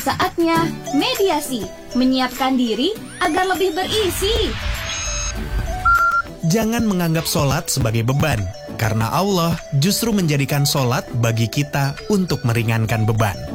Saatnya mediasi, menyiapkan diri agar lebih berisi. Jangan menganggap sholat sebagai beban, karena Allah justru menjadikan sholat bagi kita untuk meringankan beban.